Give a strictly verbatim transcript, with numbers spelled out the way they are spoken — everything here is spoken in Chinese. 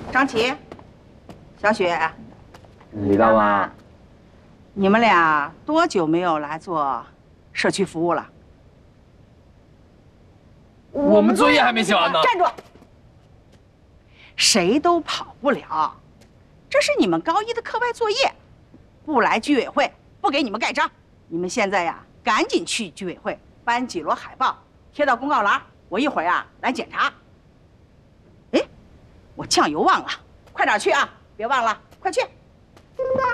张琪、小雪、 李大妈， 你们俩多久没有来做社区服务了？ 我们作业还没写完呢。 站住！谁都跑不了，这是你们高一的课外作业，不来居委会不给你们盖章。你们现在呀，赶紧去居委会搬几摞海报，贴到公告栏，我一会儿呀来检查。哎，我酱油忘了，快点去啊！别忘了，快去。